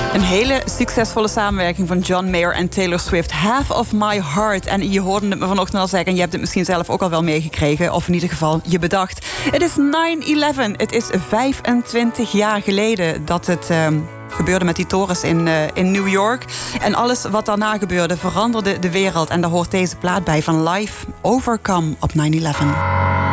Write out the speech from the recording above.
Een hele succesvolle samenwerking van John Mayer en Taylor Swift. Half of My Heart. En je hoorde het me vanochtend al zeggen, en je hebt het misschien zelf ook al wel meegekregen, of in ieder geval je bedacht. Het is 9/11. Het is 25 jaar geleden dat het gebeurde met die torens in New York. En alles wat daarna gebeurde veranderde de wereld. En daar hoort deze plaat bij van Live Overcome op 9/11.